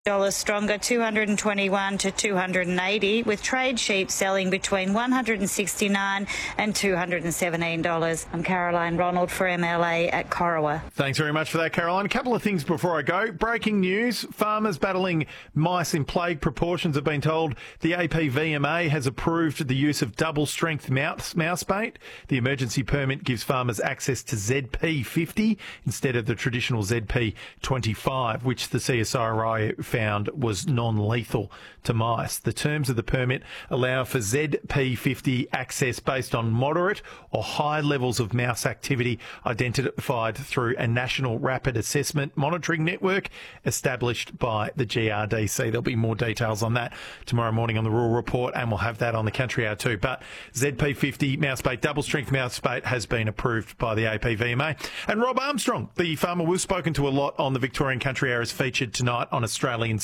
dollars stronger, 221 to 280, with trade sheep selling between $169 and $217. I'm Caroline Ronald for MLA at Corowa. Thanks very much for that, Caroline. A couple of things before I go. Breaking news, farmers battling mice in plague proportions have been told the APVMA has approved the use of double-strength mouse bait. The emergency permit gives farmers access to ZP50 instead of the traditional ZP25, which the CSIRO found was non-lethal to mice. The terms of the permit allow for ZP50 access based on moderate or high levels of mouse activity identified through a national rapid assessment monitoring network established by the GRDC. There'll be more details on that tomorrow morning on the Rural Report, and we'll have that on the Country Hour too. But ZP50 mouse bait, double-strength mouse bait, has been approved by the APVMA. And Rob Armstrong, the farmer we've spoken to a lot on the Victorian Country Hour, is featured tonight on Australia